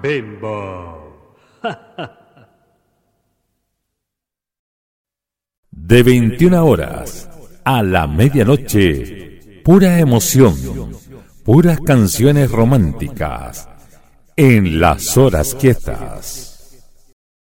Bimbo. De 21 horas a la medianoche, pura emoción, puras canciones románticas en Las Horas Quietas.